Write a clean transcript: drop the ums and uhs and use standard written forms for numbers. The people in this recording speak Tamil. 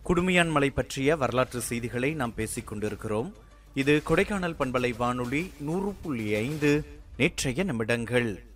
குடுமியான் மலை பற்றிய வரலாற்று செய்திகளை நாம் பேசிக் கொண்டிருக்கிறோம். இது கொடைக்கானல் பண்பலை வானொலி 100.5 நேற்றைய நிமிடங்கள்.